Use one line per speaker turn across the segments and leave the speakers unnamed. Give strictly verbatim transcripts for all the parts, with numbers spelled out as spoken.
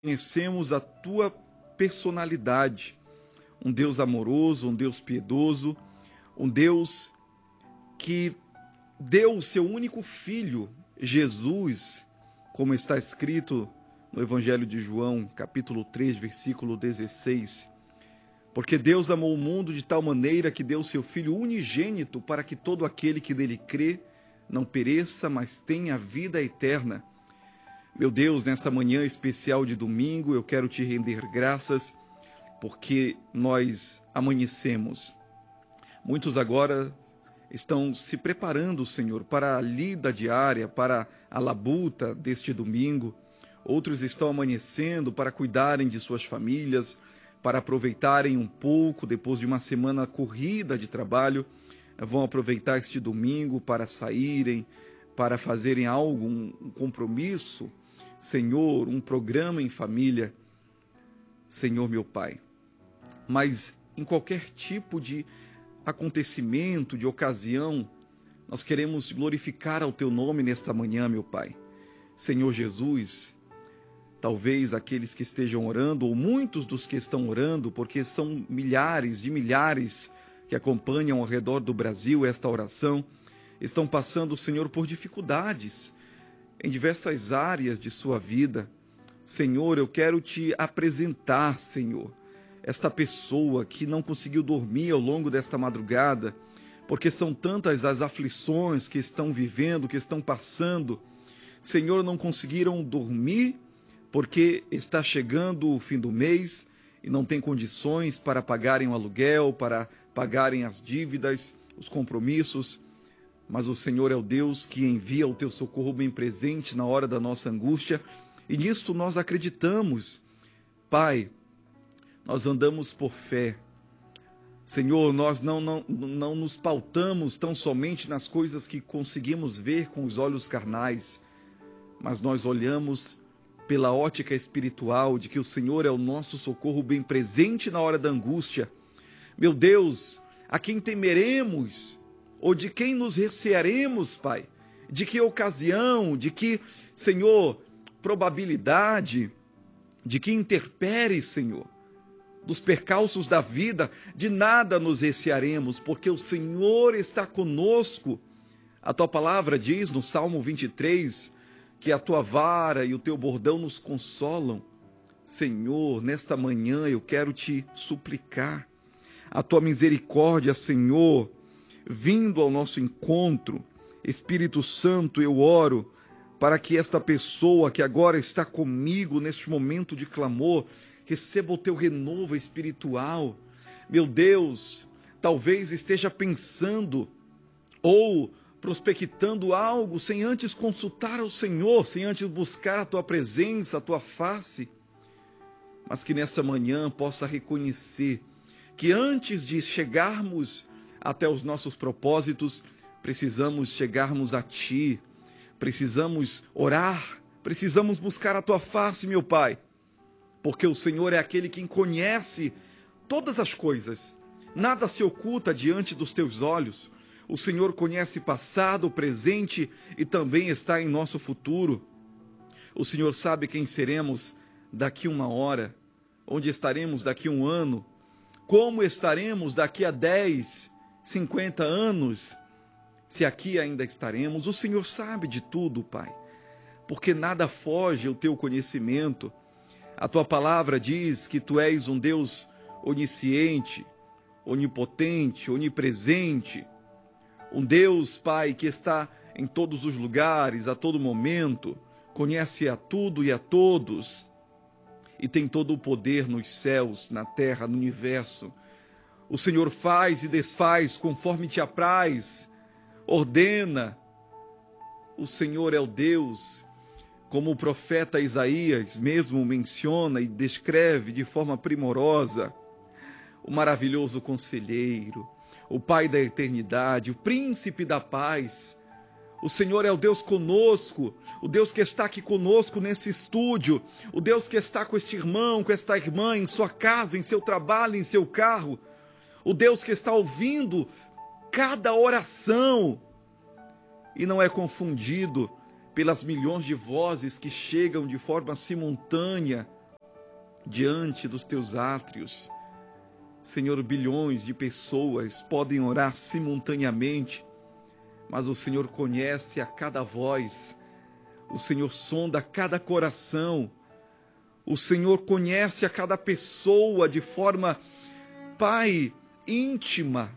Conhecemos a tua personalidade, um Deus amoroso, um Deus piedoso, um Deus que deu o seu único filho, Jesus, como está escrito no Evangelho de João, capítulo três, versículo dezesseis. Porque Deus amou o mundo de tal maneira que deu o seu Filho unigênito para que todo aquele que nele crê não pereça, mas tenha vida eterna. Meu Deus, nesta manhã especial de domingo, eu quero te render graças porque nós amanhecemos. Muitos agora estão se preparando, Senhor, para a lida diária, para a labuta deste domingo. Outros estão amanhecendo para cuidarem de suas famílias, para aproveitarem um pouco depois de uma semana corrida de trabalho. Vão aproveitar este domingo para saírem, para fazerem algo, um compromisso, Senhor, um programa em família, Senhor meu Pai. Mas em qualquer tipo de acontecimento, de ocasião, nós queremos glorificar ao Teu nome nesta manhã, meu Pai. Senhor Jesus, talvez aqueles que estejam orando, ou muitos dos que estão orando, porque são milhares de milhares que acompanham ao redor do Brasil esta oração, estão passando, Senhor, por dificuldades em diversas áreas de sua vida. Senhor, eu quero te apresentar, Senhor, esta pessoa que não conseguiu dormir ao longo desta madrugada, porque são tantas as aflições que estão vivendo, que estão passando. Senhor, não conseguiram dormir porque está chegando o fim do mês e não tem condições para pagarem o aluguel, para pagarem as dívidas, os compromissos. Mas o Senhor é o Deus que envia o teu socorro bem presente na hora da nossa angústia, e nisto nós acreditamos. Pai, nós andamos por fé. Senhor, nós não, não, não nos pautamos tão somente nas coisas que conseguimos ver com os olhos carnais, mas nós olhamos pela ótica espiritual de que o Senhor é o nosso socorro bem presente na hora da angústia. Meu Deus, a quem temeremos? Ou de quem nos recearemos, Pai? De que ocasião, de que, Senhor, probabilidade, de que intempéries, Senhor, dos percalços da vida, de nada nos recearemos, porque o Senhor está conosco. A tua palavra diz no Salmo vinte e três, que a tua vara e o teu bordão nos consolam. Senhor, nesta manhã eu quero te suplicar a tua misericórdia, Senhor, vindo ao nosso encontro. Espírito Santo, eu oro para que esta pessoa que agora está comigo neste momento de clamor receba o teu renovo espiritual. Meu Deus, talvez esteja pensando ou prospectando algo sem antes consultar ao Senhor, sem antes buscar a tua presença, a tua face, mas que nesta manhã possa reconhecer que antes de chegarmos até os nossos propósitos, precisamos chegarmos a Ti, precisamos orar, precisamos buscar a Tua face, meu Pai, porque o Senhor é aquele quem conhece todas as coisas, nada se oculta diante dos Teus olhos. O Senhor conhece passado, presente e também está em nosso futuro. O Senhor sabe quem seremos daqui uma hora, onde estaremos daqui um ano, como estaremos daqui a dez, cinquenta anos, se aqui ainda estaremos. O Senhor sabe de tudo, Pai, porque nada foge ao teu conhecimento. A tua palavra diz que tu és um Deus onisciente, onipotente, onipresente, um Deus, Pai, que está em todos os lugares, a todo momento, conhece a tudo e a todos, e tem todo o poder nos céus, na terra, no universo. O Senhor faz e desfaz conforme te apraz, ordena. O Senhor é o Deus, como o profeta Isaías mesmo menciona e descreve de forma primorosa, o maravilhoso conselheiro, o Pai da eternidade, o príncipe da paz. O Senhor é o Deus conosco, o Deus que está aqui conosco nesse estúdio, o Deus que está com este irmão, com esta irmã em sua casa, em seu trabalho, em seu carro, o Deus que está ouvindo cada oração e não é confundido pelas milhões de vozes que chegam de forma simultânea diante dos teus átrios. Senhor, bilhões de pessoas podem orar simultaneamente, mas o Senhor conhece a cada voz, o Senhor sonda cada coração, o Senhor conhece a cada pessoa de forma, Pai, íntima.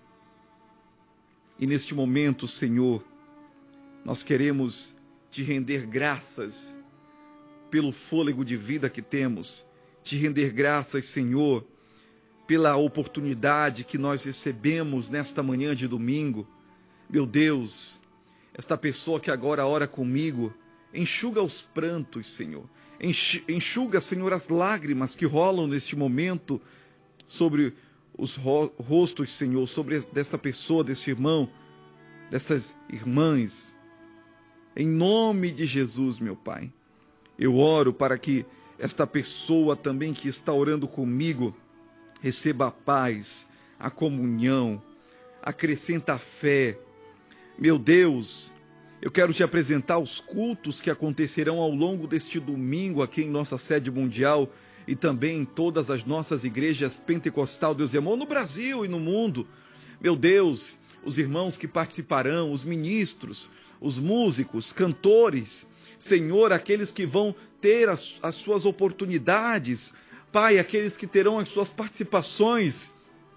E neste momento, Senhor, nós queremos te render graças pelo fôlego de vida que temos, te render graças, Senhor, pela oportunidade que nós recebemos nesta manhã de domingo. Meu Deus, esta pessoa que agora ora comigo, enxuga os prantos, Senhor. Enxuga, Senhor, as lágrimas que rolam neste momento sobre os rostos, Senhor, sobre desta pessoa, deste irmão, dessas irmãs. Em nome de Jesus, meu Pai, eu oro para que esta pessoa também que está orando comigo receba a paz, a comunhão, acrescenta a fé. Meu Deus, eu quero te apresentar os cultos que acontecerão ao longo deste domingo aqui em nossa sede mundial e também em todas as nossas igrejas pentecostal, Deus é amor, no Brasil e no mundo. Meu Deus, os irmãos que participarão, os ministros, os músicos, cantores, Senhor, aqueles que vão ter as, as suas oportunidades, Pai, aqueles que terão as suas participações,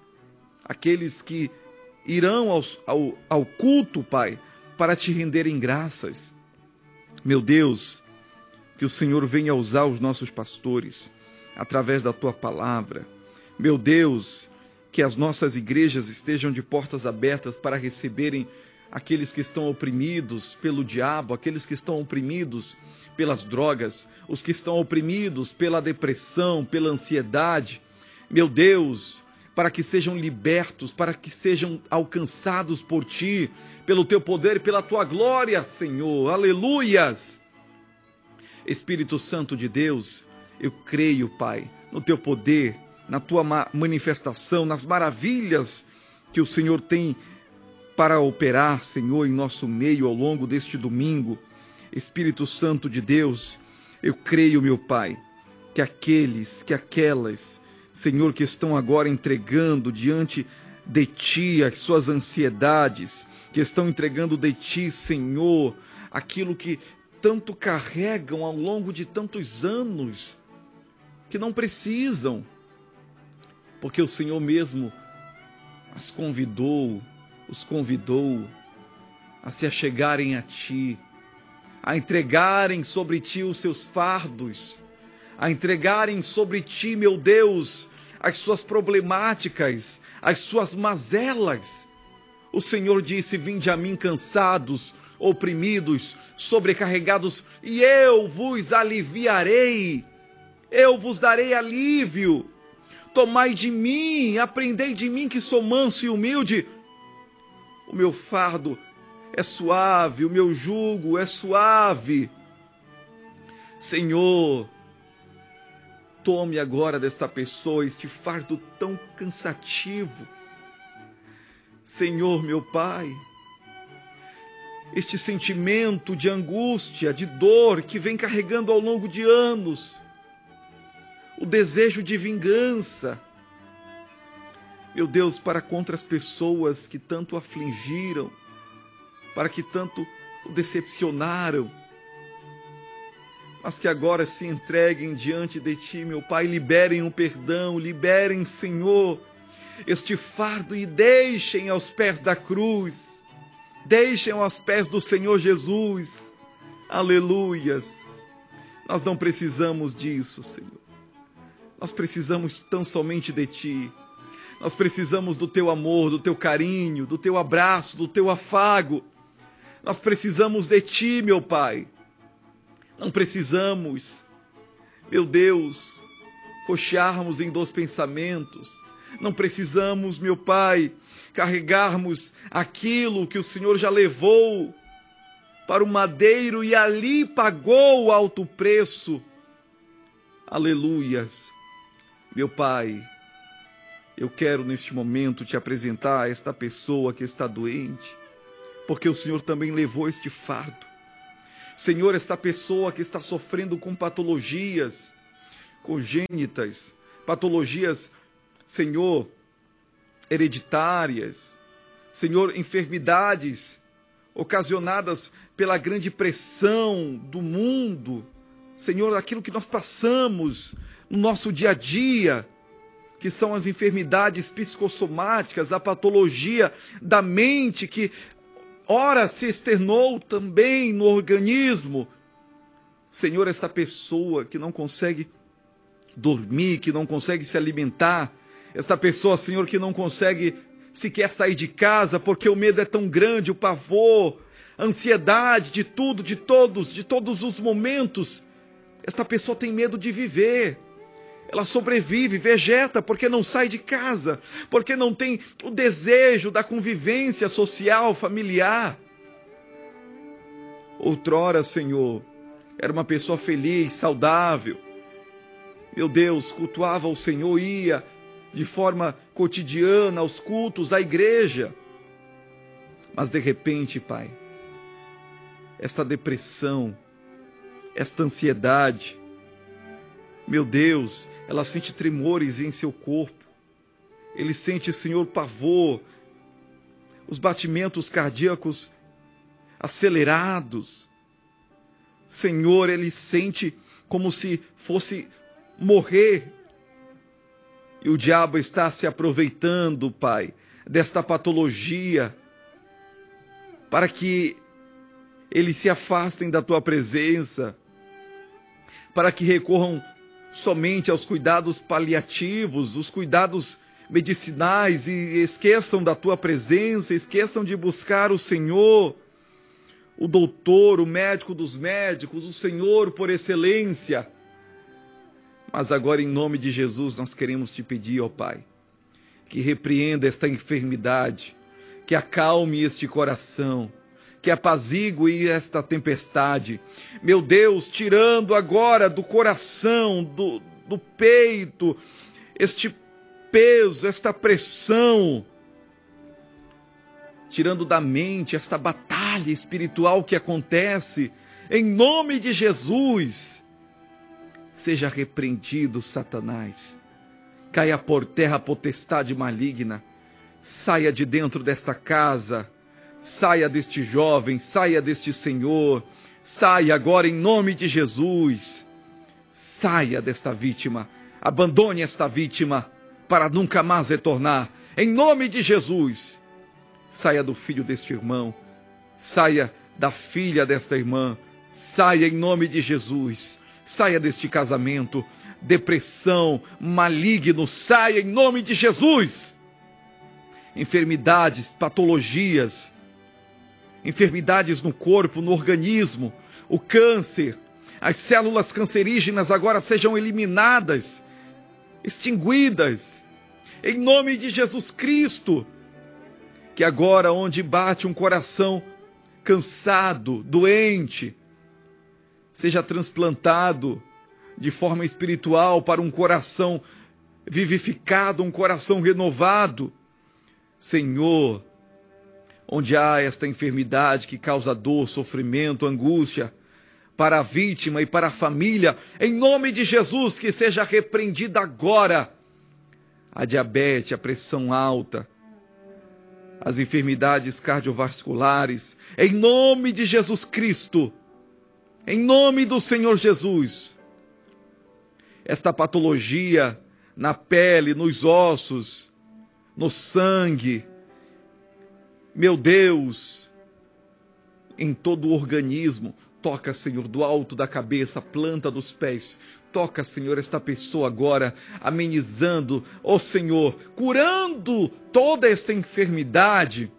aqueles que irão aos, ao, ao culto, Pai, para te renderem graças. Meu Deus, que o Senhor venha usar os nossos pastores através da tua palavra. Meu Deus, que as nossas igrejas estejam de portas abertas para receberem aqueles que estão oprimidos pelo diabo, aqueles que estão oprimidos pelas drogas, os que estão oprimidos pela depressão, pela ansiedade. Meu Deus, para que sejam libertos, para que sejam alcançados por Ti, pelo Teu poder e pela Tua glória, Senhor. Aleluias! Espírito Santo de Deus, eu creio, Pai, no Teu poder, na Tua manifestação, nas maravilhas que o Senhor tem para operar, Senhor, em nosso meio ao longo deste domingo. Espírito Santo de Deus, eu creio, meu Pai, que aqueles, que aquelas, Senhor, que estão agora entregando diante de Ti as suas ansiedades, que estão entregando de Ti, Senhor, aquilo que tanto carregam ao longo de tantos anos, que não precisam, porque o Senhor mesmo as convidou, os convidou a se achegarem a Ti, a entregarem sobre Ti os seus fardos, a entregarem sobre Ti, meu Deus, as suas problemáticas, as suas mazelas. O Senhor disse: vinde a mim cansados, oprimidos, sobrecarregados, e eu vos aliviarei, eu vos darei alívio. Tomai de mim, aprendei de mim que sou manso e humilde. O meu fardo é suave, o meu jugo é suave. Senhor, tome agora desta pessoa este fardo tão cansativo. Senhor, meu Pai, este sentimento de angústia, de dor que vem carregando ao longo de anos, o desejo de vingança, meu Deus, para contra as pessoas que tanto o afligiram, para que tanto o decepcionaram, mas que agora se entreguem diante de Ti, meu Pai, liberem o perdão, liberem, Senhor, este fardo e deixem aos pés da cruz, deixem aos pés do Senhor Jesus. Aleluias! Nós não precisamos disso, Senhor. Nós precisamos tão somente de Ti. Nós precisamos do Teu amor, do Teu carinho, do Teu abraço, do Teu afago. Nós precisamos de Ti, meu Pai. Não precisamos, meu Deus, cochearmos em dois pensamentos. Não precisamos, meu Pai, carregarmos aquilo que o Senhor já levou para o madeiro e ali pagou o alto preço. Aleluias. Meu Pai, eu quero neste momento te apresentar esta pessoa que está doente, porque o Senhor também levou este fardo. Senhor, esta pessoa que está sofrendo com patologias, congênitas, patologias, Senhor, hereditárias, Senhor, enfermidades ocasionadas pela grande pressão do mundo, Senhor, aquilo que nós passamos no nosso dia a dia, que são as enfermidades psicossomáticas, a patologia da mente, que ora se externou também no organismo. Senhor, esta pessoa que não consegue dormir, que não consegue se alimentar, esta pessoa, Senhor, que não consegue sequer sair de casa, porque o medo é tão grande, o pavor, a ansiedade de tudo, de todos, de todos os momentos. Esta pessoa tem medo de viver. Ela sobrevive, vegeta, porque não sai de casa, porque não tem o desejo da convivência social, familiar. Outrora, Senhor, era uma pessoa feliz, saudável. Meu Deus, cultuava o Senhor, ia de forma cotidiana aos cultos, à igreja. Mas de repente, Pai, esta depressão, esta ansiedade, meu Deus, ela sente tremores em seu corpo. Ele sente, Senhor, pavor, os batimentos cardíacos acelerados. Senhor, ele sente como se fosse morrer. E o diabo está se aproveitando, Pai, desta patologia, para que eles se afastem da Tua presença, para que recorram somente aos cuidados paliativos, os cuidados medicinais, e esqueçam da Tua presença, esqueçam de buscar o Senhor, o doutor, o médico dos médicos, o Senhor por excelência. Mas agora, em nome de Jesus, nós queremos te pedir, ó Pai, que repreenda esta enfermidade, que acalme este coração, que apazigue esta tempestade. Meu Deus, tirando agora do coração, do, do peito, este peso, esta pressão, tirando da mente esta batalha espiritual que acontece, em nome de Jesus. Seja repreendido, Satanás. Caia por terra a potestade maligna. Saia de dentro desta casa. Saia deste jovem, saia deste senhor. Saia agora em nome de Jesus. Saia desta vítima. Abandone esta vítima para nunca mais retornar. Em nome de Jesus. Saia do filho deste irmão. Saia da filha desta irmã. Saia em nome de Jesus. Saia deste casamento, depressão, maligno, saia em nome de Jesus. Enfermidades, patologias, enfermidades no corpo, no organismo, o câncer, as células cancerígenas agora sejam eliminadas, extinguidas, em nome de Jesus Cristo. Que agora, onde bate um coração cansado, doente, seja transplantado de forma espiritual para um coração vivificado, um coração renovado. Senhor, onde há esta enfermidade que causa dor, sofrimento, angústia, para a vítima e para a família, em nome de Jesus, que seja repreendida agora a diabetes, a pressão alta, as enfermidades cardiovasculares, em nome de Jesus Cristo. Em nome do Senhor Jesus, esta patologia na pele, nos ossos, no sangue, meu Deus, em todo o organismo, toca, Senhor, do alto da cabeça, planta dos pés, toca, Senhor, esta pessoa agora, amenizando, ó Senhor, curando toda esta enfermidade,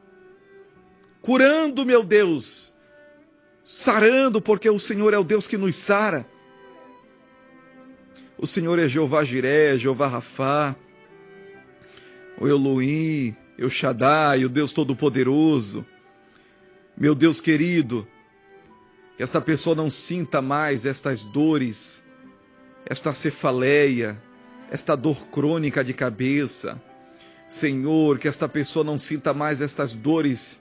curando, meu Deus, sarando, porque o Senhor é o Deus que nos sara. O Senhor é Jeová Jiré, Jeová Rafá, o Elohim, El Shaddai, o Deus Todo-Poderoso. Meu Deus querido, que esta pessoa não sinta mais estas dores, esta cefaleia, esta dor crônica de cabeça. Senhor, que esta pessoa não sinta mais estas dores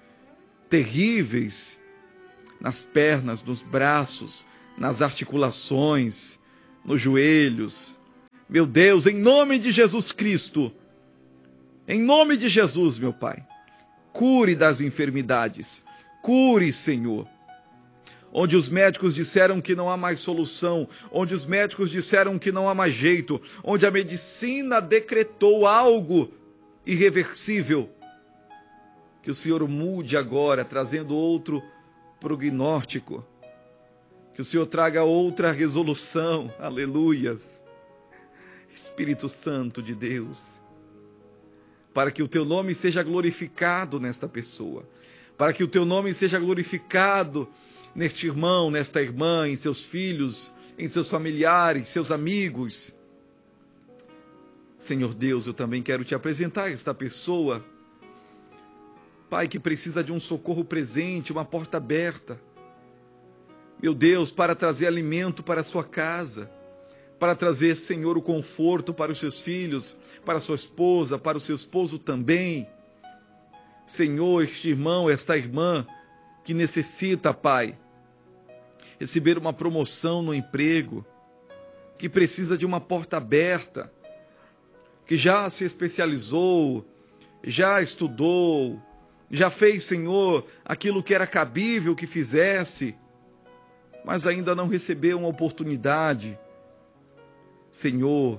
terríveis nas pernas, nos braços, nas articulações, nos joelhos. Meu Deus, em nome de Jesus Cristo, em nome de Jesus, meu Pai, cure das enfermidades, cure, Senhor. Onde os médicos disseram que não há mais solução, onde os médicos disseram que não há mais jeito, onde a medicina decretou algo irreversível, que o Senhor mude agora, trazendo outro prognóstico, que o Senhor traga outra resolução, aleluias. Espírito Santo de Deus, para que o teu nome seja glorificado nesta pessoa, para que o teu nome seja glorificado neste irmão, nesta irmã, em seus filhos, em seus familiares, seus amigos. Senhor Deus, eu também quero te apresentar esta pessoa, Pai, que precisa de um socorro presente, uma porta aberta. Meu Deus, para trazer alimento para a sua casa, para trazer, Senhor, o conforto para os seus filhos, para a sua esposa, para o seu esposo também. Senhor, este irmão, esta irmã que necessita, Pai, receber uma promoção no emprego, que precisa de uma porta aberta, que já se especializou, já estudou, já fez, Senhor, aquilo que era cabível que fizesse, mas ainda não recebeu uma oportunidade. Senhor,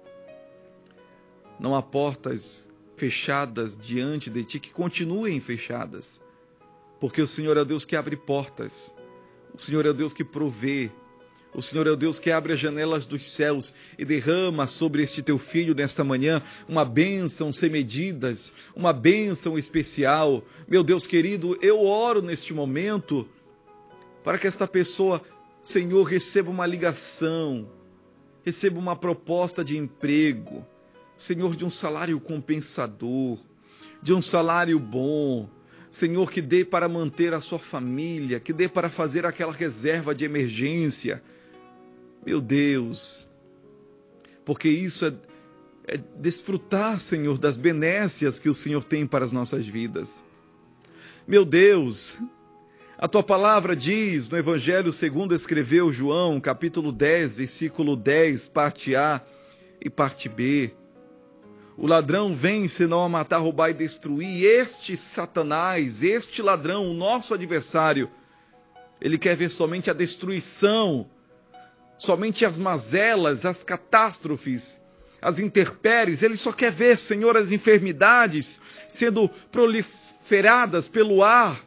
não há portas fechadas diante de Ti, que continuem fechadas, porque o Senhor é o Deus que abre portas, o Senhor é o Deus que provê, o Senhor é o Deus que abre as janelas dos céus e derrama sobre este Teu Filho nesta manhã uma bênção sem medidas, uma bênção especial. Meu Deus querido, eu oro neste momento para que esta pessoa, Senhor, receba uma ligação, receba uma proposta de emprego, Senhor, de um salário compensador, de um salário bom, Senhor, que dê para manter a sua família, que dê para fazer aquela reserva de emergência. Meu Deus, porque isso é, é desfrutar, Senhor, das benécias que o Senhor tem para as nossas vidas. Meu Deus, a Tua palavra diz no Evangelho segundo escreveu João, capítulo dez, versículo dez, parte A e parte B. O ladrão vem senão a matar, roubar e destruir. Este Satanás, este ladrão, o nosso adversário, ele quer ver somente a destruição, somente as mazelas, as catástrofes, as intempéries. Ele só quer ver, Senhor, as enfermidades sendo proliferadas pelo ar.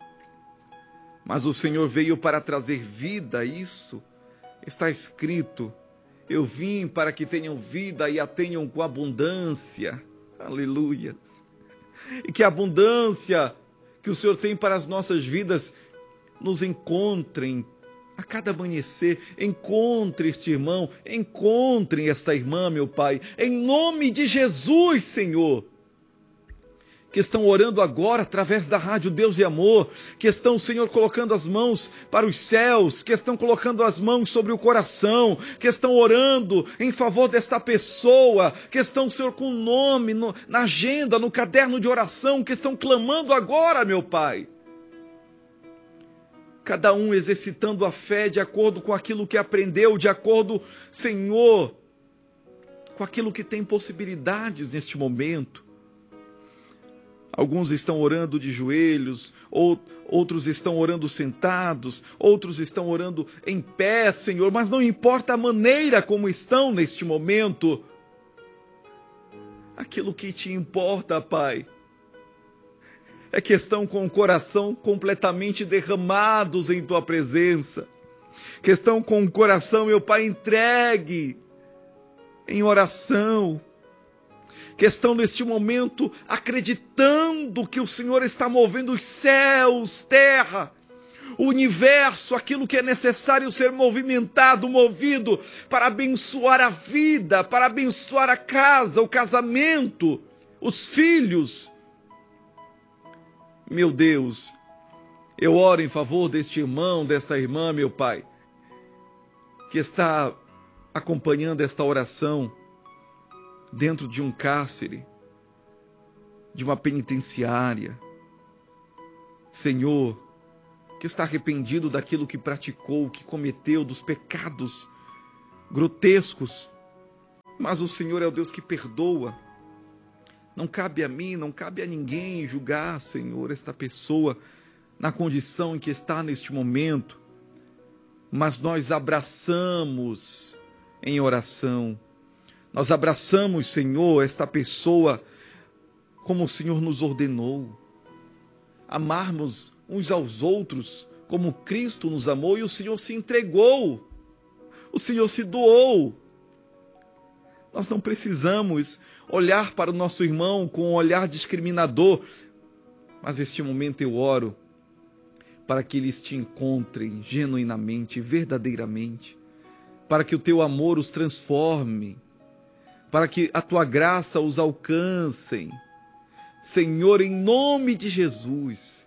Mas o Senhor veio para trazer vida, isso está escrito. Eu vim para que tenham vida e a tenham com abundância. Aleluia. E que a abundância que o Senhor tem para as nossas vidas nos encontrem a cada amanhecer. Encontre este irmão, encontrem esta irmã, meu Pai, em nome de Jesus, Senhor, que estão orando agora através da rádio Deus e Amor, que estão, Senhor, colocando as mãos para os céus, que estão colocando as mãos sobre o coração, que estão orando em favor desta pessoa, que estão, Senhor, com o nome no, na agenda, no caderno de oração, que estão clamando agora, meu Pai. Cada um exercitando a fé de acordo com aquilo que aprendeu, de acordo, Senhor, com aquilo que tem possibilidades neste momento. Alguns estão orando de joelhos, outros estão orando sentados, outros estão orando em pé, Senhor, mas não importa a maneira como estão neste momento. Aquilo que te importa, Pai, é que estão com o coração completamente derramados em Tua presença, que estão com o coração, meu Pai, entregue em oração, que estão neste momento acreditando que o Senhor está movendo os céus, terra, o universo, aquilo que é necessário ser movimentado, movido para abençoar a vida, para abençoar a casa, o casamento, os filhos. Meu Deus, eu oro em favor deste irmão, desta irmã, meu Pai, que está acompanhando esta oração dentro de um cárcere, de uma penitenciária. Senhor, que está arrependido daquilo que praticou, que cometeu, dos pecados grotescos, mas o Senhor é o Deus que perdoa. Não cabe a mim, não cabe a ninguém julgar, Senhor, esta pessoa na condição em que está neste momento, mas nós abraçamos em oração, nós abraçamos, Senhor, esta pessoa como o Senhor nos ordenou, amarmos uns aos outros como Cristo nos amou e o Senhor se entregou, o Senhor se doou. Nós não precisamos olhar para o nosso irmão com um olhar discriminador, mas neste momento eu oro para que eles te encontrem genuinamente, verdadeiramente, para que o teu amor os transforme, para que a tua graça os alcance. Senhor, em nome de Jesus,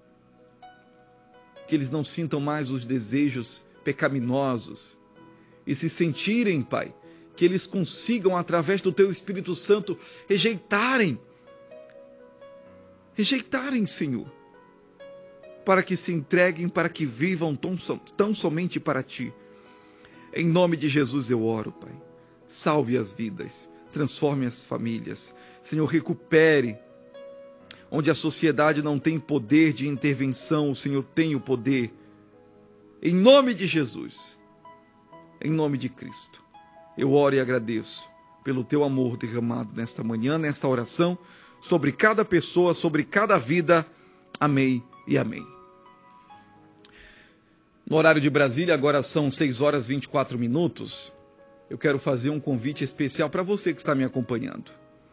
que eles não sintam mais os desejos pecaminosos e se sentirem, Pai, que eles consigam, através do teu Espírito Santo, rejeitarem, rejeitarem, Senhor, para que se entreguem, para que vivam tão, tão somente para Ti. Em nome de Jesus eu oro, Pai. Salve as vidas, transforme as famílias. Senhor, recupere. Onde a sociedade não tem poder de intervenção, o Senhor tem o poder. Em nome de Jesus, em nome de Cristo, eu oro e agradeço pelo Teu amor derramado nesta manhã, nesta oração, sobre cada pessoa, sobre cada vida. Amém e amém. No horário de Brasília, agora são seis horas e vinte e quatro minutos. Eu quero fazer um convite especial para você que está me acompanhando.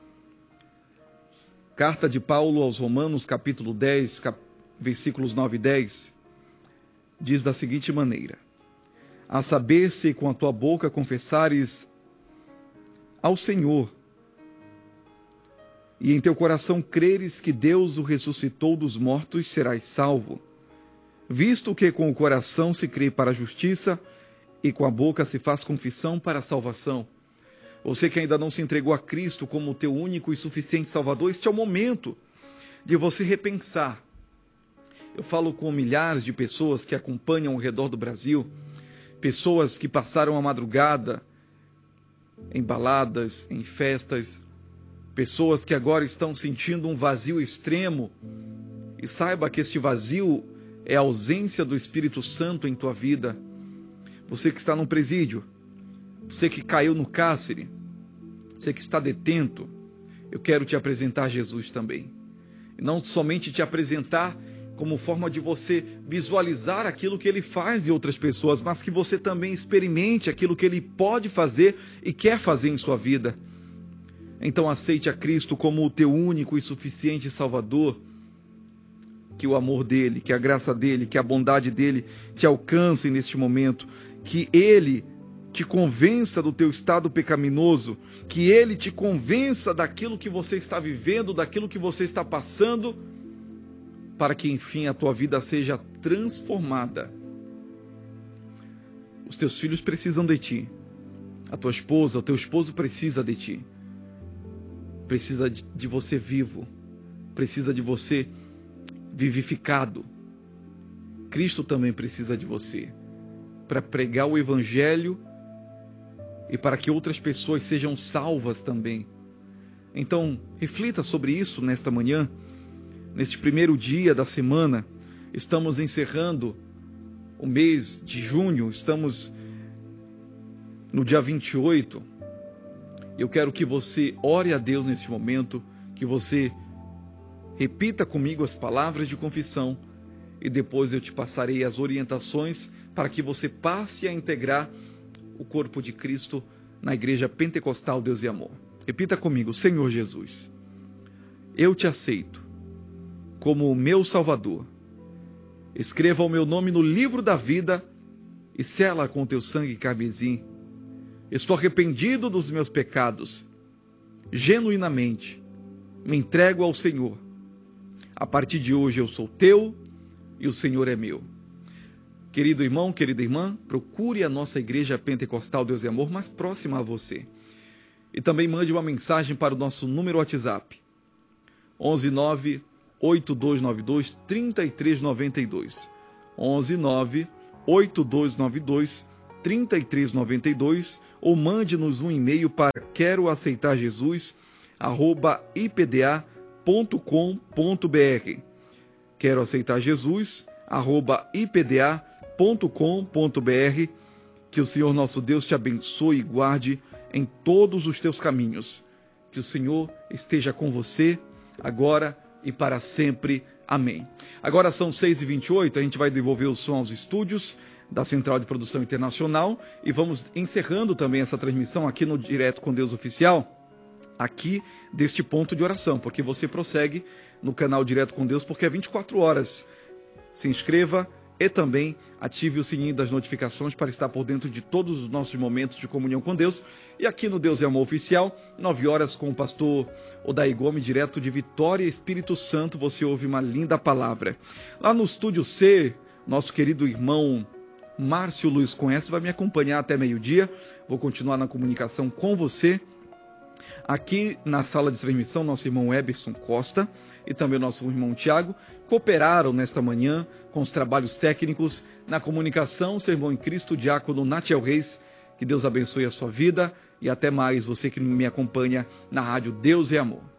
Carta de Paulo aos Romanos, capítulo dez, cap... versículos nove e dez, diz da seguinte maneira: a saber, se com a tua boca confessares ao Senhor, e em teu coração creres que Deus o ressuscitou dos mortos, serás salvo. Visto que com o coração se crê para a justiça, e com a boca se faz confissão para a salvação. Você que ainda não se entregou a Cristo como o teu único e suficiente Salvador, este é o momento de você repensar. Eu falo com milhares de pessoas que acompanham ao redor do Brasil, pessoas que passaram a madrugada em baladas, em festas, pessoas que agora estão sentindo um vazio extremo. E saiba que este vazio é a ausência do Espírito Santo em tua vida. Você que está no presídio, você que caiu no cárcere, você que está detento, eu quero te apresentar Jesus também. E não somente te apresentar como forma de você visualizar aquilo que Ele faz em outras pessoas, mas que você também experimente aquilo que Ele pode fazer e quer fazer em sua vida. Então aceite a Cristo como o teu único e suficiente Salvador. Que o amor dEle, que a graça dEle, que a bondade dEle te alcancem neste momento. Que Ele te convença do teu estado pecaminoso, que Ele te convença daquilo que você está vivendo, daquilo que você está passando, para que enfim a tua vida seja transformada. Os teus filhos precisam de ti, a tua esposa, o teu esposo precisa de ti, precisa de, de você vivo, precisa de você vivificado. Cristo também precisa de você, para pregar o Evangelho e para que outras pessoas sejam salvas também. Então, reflita sobre isso nesta manhã. Neste primeiro dia da semana, estamos encerrando o mês de junho, estamos no dia vinte e oito. Eu quero que você ore a Deus neste momento, que você repita comigo as palavras de confissão e depois eu te passarei as orientações para que você passe a integrar o corpo de Cristo na Igreja Pentecostal Deus e Amor. Repita comigo: Senhor Jesus, eu te aceito como o meu Salvador. Escreva o meu nome no livro da vida e sela com teu sangue carmesim. Estou arrependido dos meus pecados. Genuinamente me entrego ao Senhor. A partir de hoje eu sou teu e o Senhor é meu. Querido irmão, querida irmã, procure a nossa Igreja Pentecostal Deus e Amor mais próxima a você. E também mande uma mensagem para o nosso número WhatsApp, onze nove oito dois nove dois três três nove dois. onze nove oito dois nove dois trinta e três noventa e dois ou mande-nos um e-mail para quero aceitar Jesus arroba i p d a ponto com ponto b r. Quero aceitar Jesus arroba i p d a ponto com ponto b r. Que o Senhor nosso Deus te abençoe e guarde em todos os teus caminhos. Que o Senhor esteja com você agora e para sempre. Amém. Agora são seis e vinte e oito, a gente vai devolver o som aos estúdios da Central de Produção Internacional e vamos encerrando também essa transmissão aqui no Direto com Deus Oficial, aqui deste ponto de oração, porque você prossegue no canal Direto com Deus, porque é vinte e quatro horas. Se inscreva e também ative o sininho das notificações para estar por dentro de todos os nossos momentos de comunhão com Deus. E aqui no Deus e Amor Oficial, nove horas com o pastor Odair Gomes, direto de Vitória, Espírito Santo, você ouve uma linda palavra. Lá no Estúdio C, nosso querido irmão Márcio Luiz Conhece vai me acompanhar até meio-dia. Vou continuar na comunicação com você. Aqui na sala de transmissão, nosso irmão Eberson Costa e também nosso irmão Tiago cooperaram nesta manhã com os trabalhos técnicos. Na comunicação, seu irmão em Cristo, diácono Natiel Reis. Que Deus abençoe a sua vida e até mais, você que me acompanha na rádio Deus e Amor.